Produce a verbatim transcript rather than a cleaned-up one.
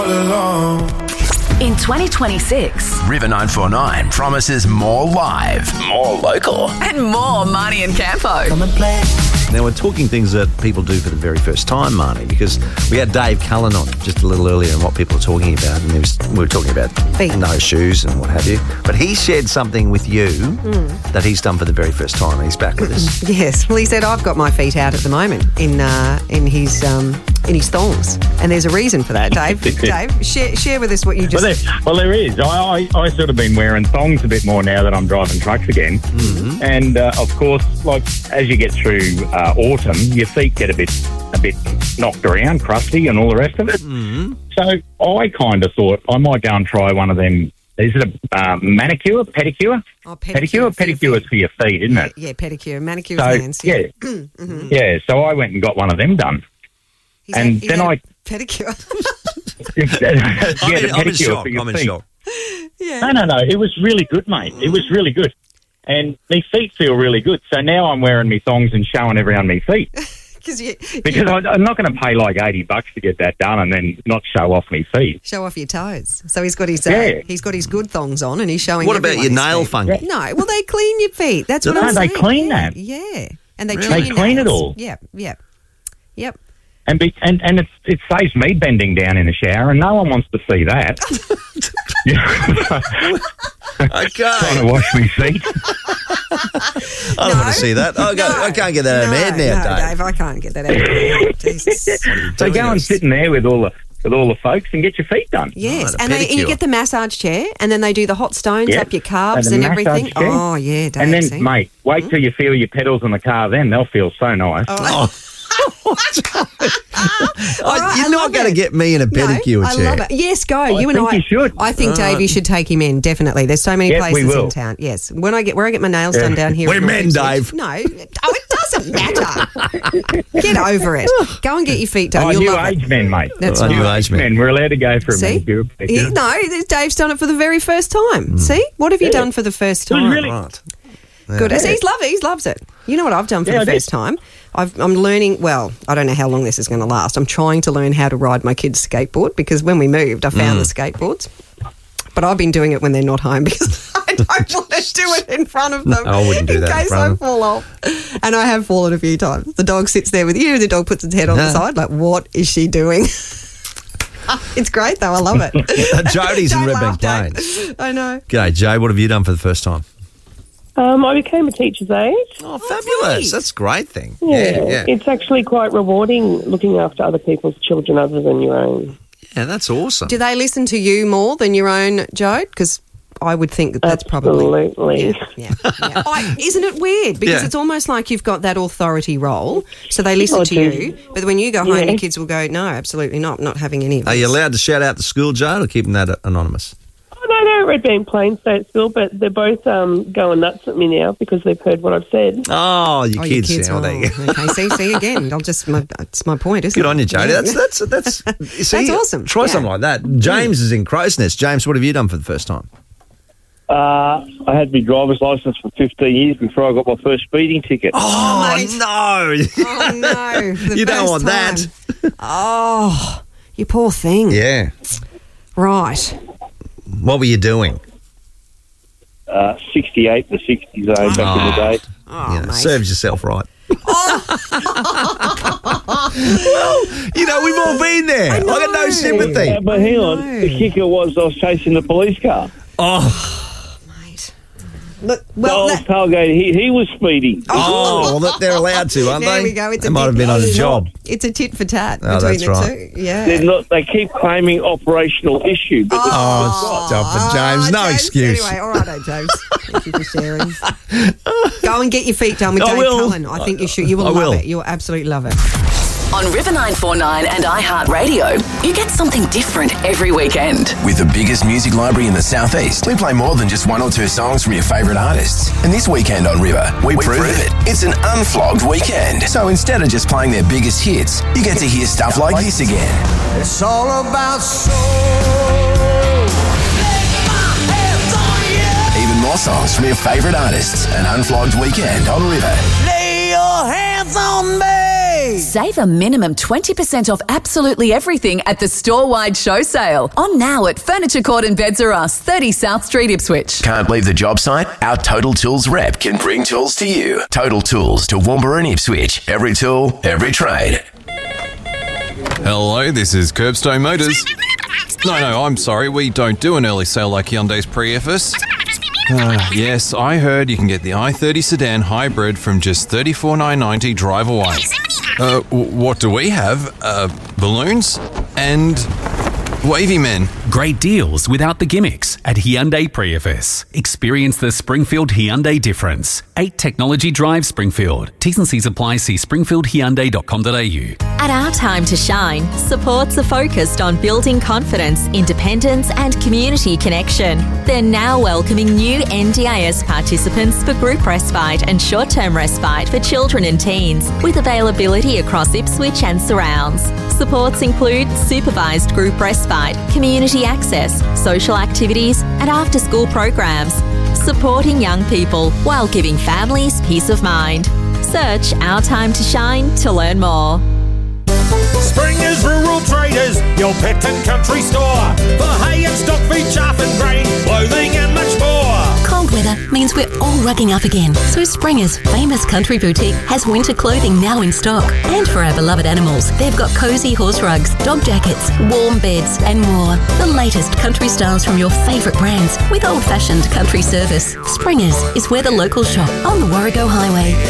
In twenty twenty-six, River nine four nine promises more live, more local. and more Marnie and Campo. Now, we're talking things that people do for the very first time, Marnie, because we had Dave Cullen on just a little earlier and what people are talking about, and he was, we were talking about Feet. no shoes and what have you. But he shared something with you Mm. that he's done for the very first time, and he's back with us. Yes. Well, he said I've got my feet out at the moment in uh, in his um, in his thongs, and there's a reason for that. Dave, Dave, share, share with us what you just. Well, there, well, there is. I, I, I sort of been wearing thongs a bit more now that I'm driving trucks again. Mm-hmm. And, uh, of course, like as you get through uh, autumn, your feet get a bit a bit knocked around, crusty and all the rest of it. Mm-hmm. So I kind of thought I might go and try one of them. Is it a uh, manicure, pedicure? Oh, pedicure, pedicure for your pedicure is feet. for your feet, isn't it? Yeah, pedicure, manicure So, hands. yeah. mm-hmm. Yeah, so I went and got one of them done. He's And had- he's then had I- pedicure. yeah, the I'm in, I'm in pedicure shock. for your I'm in feet. shock. yeah. No, no, no. It was really good, mate. It was really good. And my feet feel really good. So now I'm wearing my thongs and showing everyone my feet. You, Because I, I'm not going to pay like eighty bucks to get that done and then not show off my feet. show off your toes. So he's got his uh, Yeah. he's got his good thongs on, and he's showing. What about everyone your his nail feet. fungi? No, well they clean your feet. That's Do what they? I'm They saying. clean yeah. that? Yeah, and they Really? trim They your clean it nails. all? Yep, yep, yep. And be, and, and it, it saves me bending down in the shower and no one wants to see that. Trying Okay. to wash my feet. I don't want to see that. I, go, No. I can't get that out of my head No, now, no, Dave. Dave. I can't get that out of my head. Jesus. So go and sit in there with all the with all the folks and get your feet done. Yes, Oh, the and, they, and you pedicure. get the massage chair, and then they do the hot stones Yeah. up your calves And and, the massage everything. chair. Oh yeah, Dave. And then, see? mate, wait till you feel your pedals in the car. Then they'll feel so nice. Oh. Oh, right, you're I not love going to it. get me in a pedicure no, I chair. love it. Yes, go. you and think I. you should. I think Dave, you should take him in. Definitely. There's so many Yeah, we places will. in town. Yes. When I get where I get my nails Yeah. done down here. We're at men, North Dave. Ipswich- No. Oh, it doesn't matter. Get over it. Go and get your feet done. Oh, You'll new love age it. men, mate. That's Oh, right. new age men. Men, we're allowed to go for a See? manicure. He- pedicure. no, Dave's done it for the very first time. Hmm. See? What have you Yeah. done for the first It was time? really- Right. Good. Yeah. He's love it. He loves it. You know what I've done for Yeah, the I first did. time? I've, I'm learning, well, I don't know how long this is going to last. I'm trying to learn how to ride my kids' skateboard because when we moved, I found Mm. the skateboards. But I've been doing it when they're not home because I don't want to do it in front of them. No, I wouldn't do in that in case front I of them. fall off. And I have fallen a few times. The dog sits there with you, the dog puts its head on the Yeah. side, like, what is she doing? It's great though, I love it. Jody's in Don't Red laugh, Bank Dave. Plains. I know. G'day, Jay. What have you done for the first time? Um, I became a teacher's aide. Oh, great. fabulous. That's a great thing. Yeah, Yeah, yeah. It's actually quite rewarding looking after other people's children other than your own. Yeah, that's awesome. Do they listen to you more than your own Joe? Because I would think that that's probably... Absolutely. Yeah, yeah, yeah. I, isn't it weird? Because Yeah. it's almost like you've got that authority role, so they listen I to do. you. But when you go home, Yeah. your kids will go, no, absolutely not, not having any of Are this. you allowed to shout out the school, Joe, or keeping that anonymous? Oh, no, they're at Red Bank Plains State School, but they're both um, going nuts at me now because they've heard what I've said. Oh, your Oh, kids. your kids. yeah, well, there you oh, go. okay, see, see again. I'll just, my, that's my point, isn't Good it? on you, Jody. Yeah. That's that's that's. you see, That's awesome. Try Yeah. something like that. James is in Crow's Nest. James, what have you done for the first time? Uh, I had my driver's licence for fifteen years before I got my first speeding ticket. Oh, mate. no! Oh, no. The You don't first want that. time. Oh, you poor thing. Yeah. Right. What were you doing? Uh, sixty-eight to sixty zone back in the day. Oh, you know, mate. serves yourself right. well, you know, we've all been there. I, got no know. sympathy. Yeah, but hang on, know. the kicker was I was chasing the police car. Oh, Mate. Look, Well, well, that, tailgate, he, he was speeding. oh, well, they're allowed to, aren't there they? we go. It's they a might have bit- been on a job. it's a tit for tat Oh, between that's the right. two. Yeah. They're not, they keep claiming operational issue, but Oh, stop it, James. No James, excuse. Anyway, all right, James. Thank you for sharing. Go and get your feet done with I Dave will. Cullen. I think you should. You will I love will. it. You'll absolutely love it. On River nine four nine and iHeartRadio, you get something different every weekend. With the biggest music library in the southeast, we play more than just one or two songs from your favourite artists. And this weekend on River, we, we prove it. It's an unflogged weekend. So instead of just playing their biggest hits, you get to hear stuff like this again. It's all about soul. Even more songs from your favourite artists. An unflogged weekend on River. Lay your hands on me. Hey! Save a minimum twenty percent off absolutely everything at the store-wide show sale. On now at Furniture Court and Beds R Us, thirty South Street, Ipswich. Can't leave the job site? Our Total Tools rep can bring tools to you. Total Tools to Toowoomba and Ipswich. Every tool, every trade. Hello, this is Curbstone Motors. No, no, I'm sorry, we don't do an early sale like Hyundai's Pre-Efforts. Uh, yes, I heard you can get the i thirty sedan hybrid from just thirty-four thousand nine hundred ninety dollars drive away. Uh, w- what do we have? Uh, balloons? And wavy men. Great deals without the gimmicks at Hyundai Pre-Efforts. Experience the Springfield Hyundai difference. eight Technology Drive Springfield. T's and C's apply. See springfield hyundai dot com dot a u. At Our Time to Shine, supports are focused on building confidence, independence and community connection. They're now welcoming new N D I S participants for group respite and short-term respite for children and teens, with availability across Ipswich and surrounds. Supports include supervised group respite, community access, social activities and after-school programs, supporting young people while giving families peace of mind. Search Our Time to Shine to learn more. Springers Rural Traders, your pet and country store. For hay and stock feed, chaff and grain, clothing and much more. Cold weather means we're all rugging up again. So Springer's famous country boutique has winter clothing now in stock. And for our beloved animals, they've got cosy horse rugs, dog jackets, warm beds and more. The latest country styles from your favourite brands with old-fashioned country service. Springer's is where the locals shop on the Warrego Highway.